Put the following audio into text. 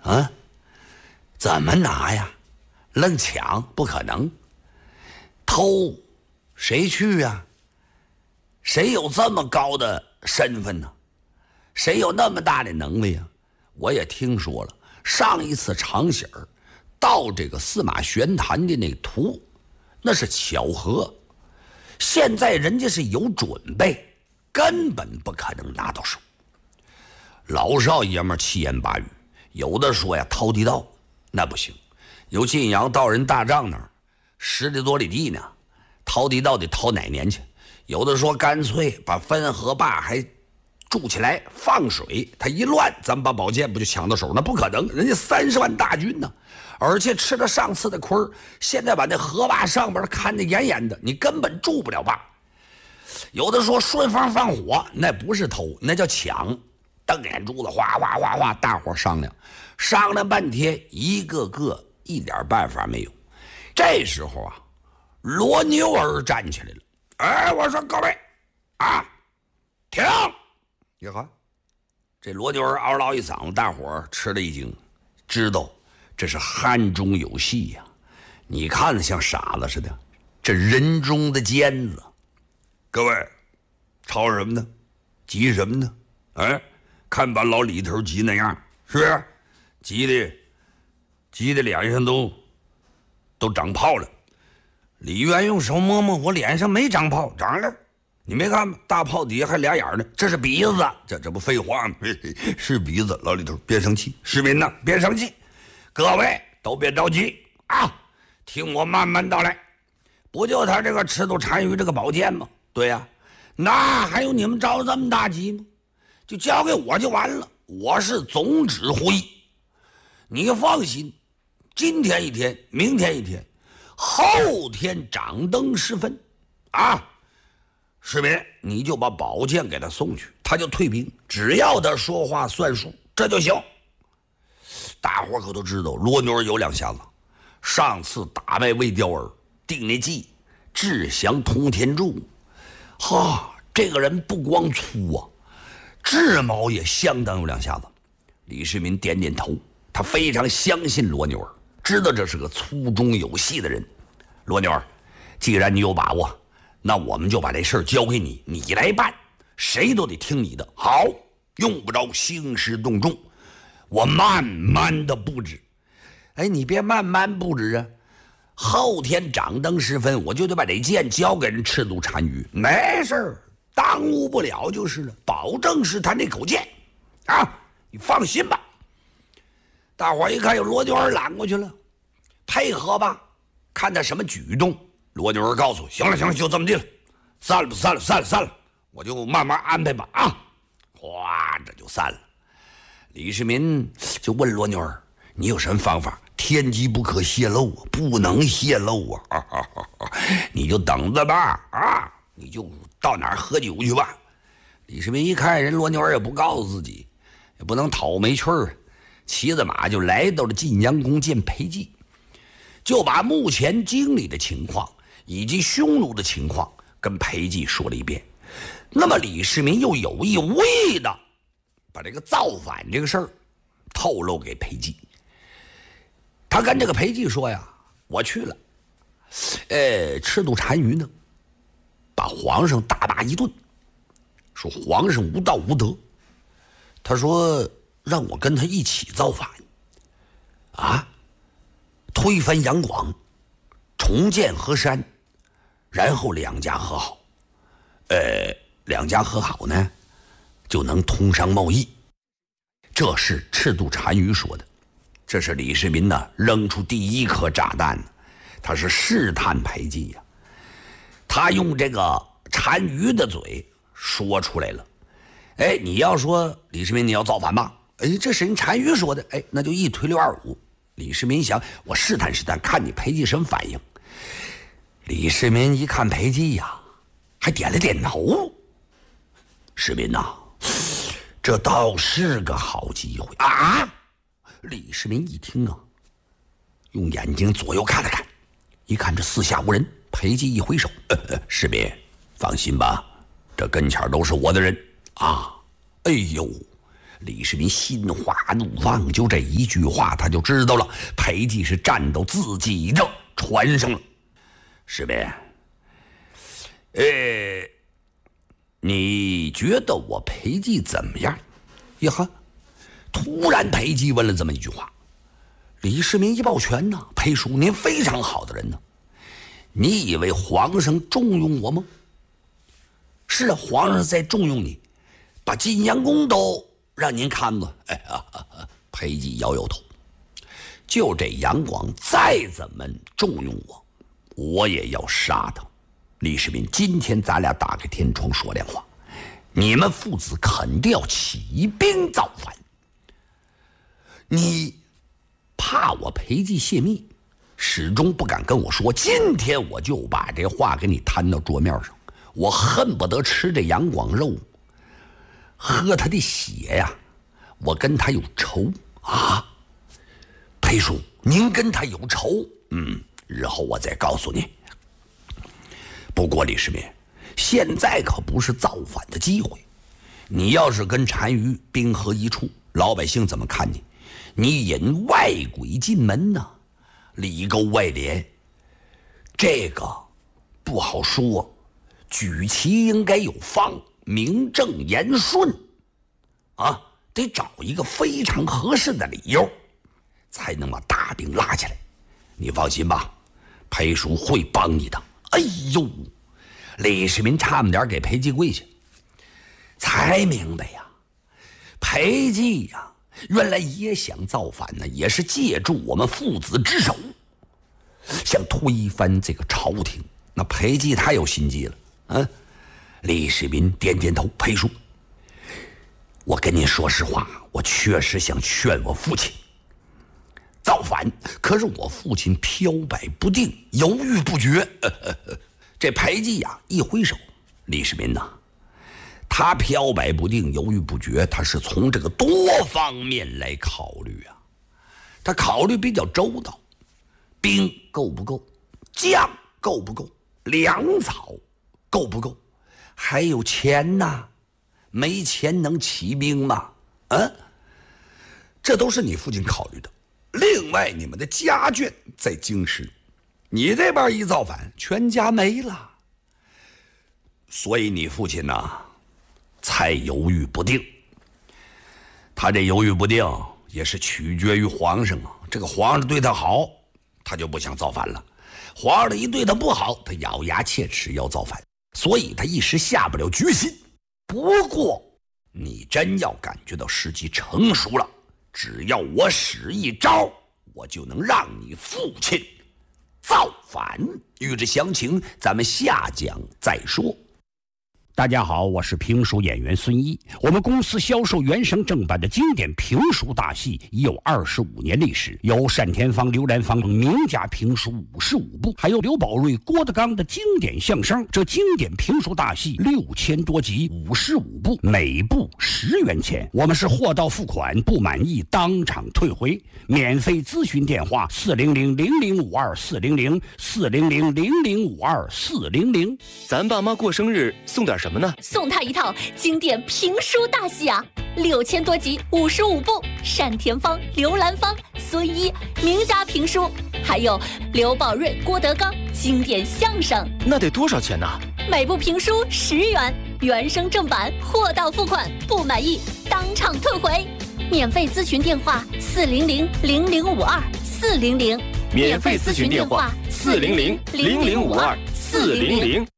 啊，怎么拿呀？愣抢不可能，偷谁去呀？谁有这么高的身份呢？谁有那么大的能力啊？我也听说了，上一次长喜儿到这个司马玄坛的那图，那是巧合。现在人家是有准备，根本不可能拿到手。老少爷们七言八语，有的说呀掏地道，那不行。有晋阳到人大帐那儿10里多里地呢，掏地道得掏哪年去？有的说干脆把汾河坝还筑起来放水，它一乱，咱们把宝剑不就抢到手？那不可能，人家30万大军呢，而且吃了上次的亏，现在把那河坝上边看得严严的，你根本筑不了坝。有的说顺风放火，那不是偷，那叫抢。瞪眼珠子哗哗哗哗，大伙商量半天，一个个一点办法没有。这时候啊，罗牛儿站起来了。哎，我说各位啊，停！你看，这罗牛儿嗷唠一嗓子，大伙儿吃了一惊，知道这是汉中有戏呀。你看着像傻子似的，这人中的尖子。各位，吵什么呢？急什么呢？哎，看把老李头急那样，是不是？急的脸上都长泡了。李渊用手摸摸我脸上，没长泡，长了。你没看吗？大泡底下还俩眼呢，这是鼻子。这不废话吗？是鼻子。老李头别生气，市民呢别生气，各位都别着急啊，听我慢慢道来。不就他这个赤兔单于这个宝剑吗？对呀，那还有你们着这么大急吗？就交给我就完了，我是总指挥。你放心，今天一天，明天一天，后天掌灯时分啊，士民你就把宝剑给他送去，他就退兵，只要他说话算数，这就行。大伙可都知道罗牛儿有两下子，上次打败魏雕儿，定那计，志降通天柱。哈，这个人不光粗啊，智谋也相当有两下子。李世民点点头，他非常相信罗牛儿，知道这是个粗中有细的人。罗牛儿，既然你有把握，那我们就把这事儿交给你，你来办，谁都得听你的。好，用不着兴师动众，我慢慢的布置。哎，你别慢慢布置啊，后天掌灯时分，我就得把这剑交给人赤兔单于，没事儿，耽误不了就是了，保证是他那口剑啊，你放心吧。大伙一看有罗牛儿揽过去了，配合吧，看他什么举动。罗牛儿告诉我，行了，就这么地了，散了，我就慢慢安排吧啊。哗，这就散了。李世民就问罗牛儿，你有什么方法？天机不可泄露啊，不能泄露啊！你就等着吧啊，你就到哪儿喝酒去吧。李世民一看人罗牛儿也不告诉自己，也不能讨没趣儿，骑着马就来到了晋阳宫见裴寂，就把目前经历的情况以及匈奴的情况跟裴寂说了一遍。那么李世民又有意无意的把这个造反这个事儿透露给裴寂。他跟这个裴寂说呀，我去了，赤兔单于呢把皇上大骂一顿，说皇上无道无德，他说让我跟他一起造反啊，推翻杨广，重建河山，然后两家和好。两家和好呢就能通商贸易。这是赤兔单于说的。这是李世民呢扔出第一颗炸弹，他是试探裴寂呀。他用这个单于的嘴说出来了。哎，你要说李世民你要造反吧，哎，这是人单于说的，哎，那就一推六二五。李世民想，我试探，看你裴寂什么反应。李世民一看裴寂呀，还点了点头。世民呐，这倒是个好机会啊！李世民一听啊，用眼睛左右看了看，一看这四下无人，裴寂一挥手，世民放心吧，这跟前都是我的人啊。哎呦， 李世民心花怒放，就这一句话他就知道了，裴寂是站到自己的船上了。士兵，你觉得我裴寂怎么样？呀哈！突然裴寂问了这么一句话。李世民一抱拳呢，裴叔，您非常好的人呢。你以为皇上重用我吗？是啊，皇上在重用你，把晋阳宫都让您看了。裴寂摇摇头，就这杨广再怎么重用我，我也要杀他。李世民，今天咱俩打开天窗说亮话，你们父子肯定要起兵造反。你怕我裴寂泄密，始终不敢跟我说，今天我就把这话给你摊到桌面上。我恨不得吃这杨广肉，喝他的血呀！我跟他有仇啊！裴叔，您跟他有仇？日后我再告诉你。不过李世民，现在可不是造反的机会。你要是跟单于兵合一处，老百姓怎么看你？你引外鬼进门呢，里勾外连，这个不好说。举旗应该有方，名正言顺啊，得找一个非常合适的理由，才能把大兵拉起来。你放心吧，裴叔会帮你的。哎呦，李世民差不点给裴寂跪下，才明白呀，裴寂呀，原来也想造反呢，也是借助我们父子之手，想推翻这个朝廷。那裴寂太有心机了。李世民点点头，裴叔，我跟您说实话，我确实想劝我父亲造反，可是我父亲飘摆不定，犹豫不决。这裴寂呀，一挥手，李世民呐，他飘摆不定，犹豫不决，他是从这个多方面来考虑啊，他考虑比较周到，兵够不够，将够不够，粮草够不够？还有钱呐，没钱能起兵吗？这都是你父亲考虑的。另外，你们的家眷在京师，你这边一造反，全家没了，所以你父亲呢，才犹豫不定。他这犹豫不定也是取决于皇上啊。这个皇上对他好，他就不想造反了；皇上一对他不好，他咬牙切齿要造反。所以他一时下不了决心。不过你真要感觉到时机成熟了，只要我使一招，我就能让你父亲造反。欲知详情，咱们下讲再说。 大家好，我是评书演员孙一。我们公司销售原声正版的经典评书大戏已有25年历史，有单田芳、刘兰芳名家评书55部，还有刘宝瑞、郭德纲的经典相声。这经典评书大戏6000多集，55部，每部10元钱。我们是货到付款，不满意当场退回。免费咨询电话400-0052-400，400-0052-400。 咱爸妈过生日送点什么呢？ 送他一套经典评书大戏啊，6000多集，55部，单田芳、刘兰芳、孙一名家评书，还有刘宝瑞、郭德纲经典相声。 那得多少钱呢？ 每部评书10元，原声正版，货到付款，不满意当场退回。免费咨询电话400-0052-400， 免费咨询电话400-0052-400。